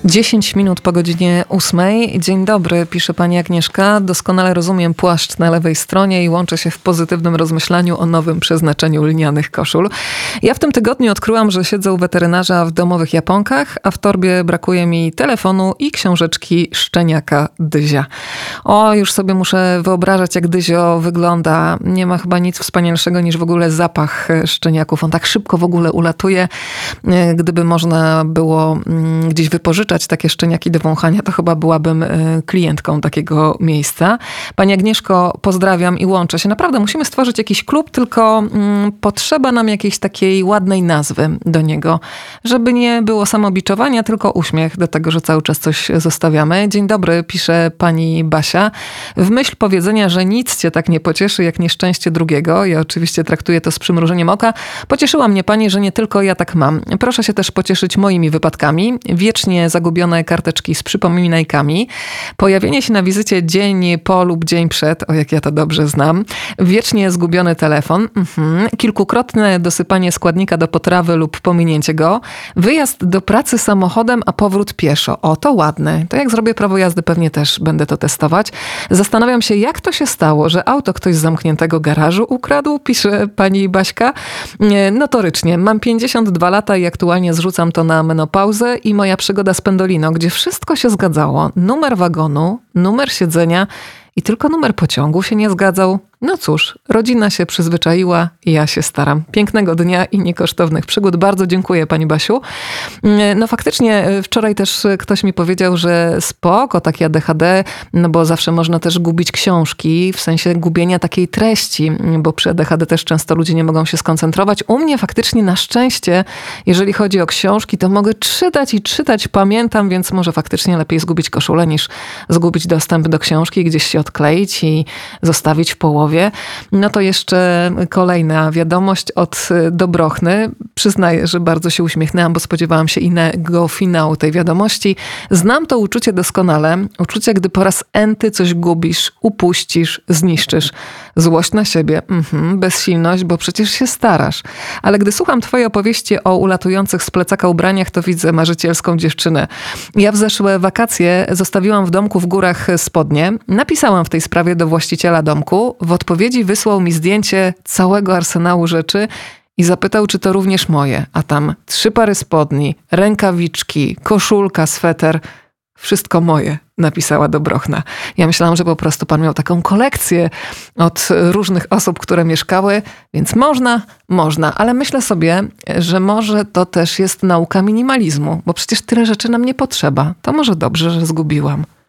10 minut po godzinie 8. Dzień dobry, pisze pani Agnieszka. Doskonale rozumiem płaszcz na lewej stronie i łączę się w pozytywnym rozmyślaniu o nowym przeznaczeniu lnianych koszul. Ja w tym tygodniu odkryłam, że siedzę u weterynarza w domowych japonkach, a w torbie brakuje mi telefonu i książeczki szczeniaka Dyzia. O, już sobie muszę wyobrażać, jak Dyzio wygląda. Nie ma chyba nic wspanialszego niż w ogóle zapach szczeniaków. On tak szybko w ogóle ulatuje. Gdyby można było gdzieś wypożyczać takie szczeniaki do wąchania, to chyba byłabym klientką takiego miejsca. Pani Agnieszko, pozdrawiam i łączę się. Naprawdę musimy stworzyć jakiś klub, tylko potrzeba nam jakiejś takiej ładnej nazwy do niego, żeby nie było samobiczowania, tylko uśmiech do tego, że cały czas coś zostawiamy. Dzień dobry, pisze pani Basia. W myśl powiedzenia, że nic cię tak nie pocieszy, jak nieszczęście drugiego. Ja oczywiście traktuję to z przymrużeniem oka. Pocieszyła mnie pani, że nie tylko ja tak mam. Proszę się też pocieszyć moimi wypadkami. Wiecznie zagubione karteczki z przypominajkami. Pojawienie się na wizycie dzień po lub dzień przed. O, jak ja to dobrze znam. Wiecznie zgubiony telefon. Kilkukrotne dosypanie składnika do potrawy lub pominięcie go. Wyjazd do pracy samochodem, a powrót pieszo. O, to ładne. To jak zrobię prawo jazdy, pewnie też będę to testować. Zastanawiam się, jak to się stało, że auto ktoś z zamkniętego garażu ukradł, pisze pani Baśka. Notorycznie. Mam 52 lata i aktualnie zrzucam to na menopauzę i moja przygoda z Pendolino, gdzie wszystko się zgadzało. Numer wagonu, numer siedzenia i tylko numer pociągu się nie zgadzał. No cóż, rodzina się przyzwyczaiła i ja się staram. Pięknego dnia i niekosztownych przygód. Bardzo dziękuję pani Basiu. No faktycznie wczoraj też ktoś mi powiedział, że spoko, takie ADHD, no bo zawsze można też gubić książki, w sensie gubienia takiej treści, bo przy ADHD też często ludzie nie mogą się skoncentrować. U mnie faktycznie na szczęście, jeżeli chodzi o książki, to mogę czytać i czytać, pamiętam, więc może faktycznie lepiej zgubić koszulę niż zgubić dostęp do książki, gdzieś się odkleić i zostawić w połowie. No to jeszcze kolejna wiadomość od Dobrochny. Przyznaję, że bardzo się uśmiechnęłam, bo spodziewałam się innego finału tej wiadomości. Znam to uczucie doskonale. Uczucie, gdy po raz enty coś gubisz, upuścisz, zniszczysz. Złość na siebie, bezsilność, bo przecież się starasz. Ale gdy słucham twojej opowieści o ulatujących z plecaka ubraniach, to widzę marzycielską dziewczynę. Ja w zeszłe wakacje zostawiłam w domku w górach spodnie. Napisałam w tej sprawie do właściciela domku. W odpowiedzi wysłał mi zdjęcie całego arsenału rzeczy i zapytał, czy to również moje. A tam 3 pary spodni, rękawiczki, koszulka, sweter. Wszystko moje, napisała Dobrochna. Ja myślałam, że po prostu pan miał taką kolekcję od różnych osób, które mieszkały, więc można, ale myślę sobie, że może to też jest nauka minimalizmu, bo przecież tyle rzeczy nam nie potrzeba. To może dobrze, że zgubiłam.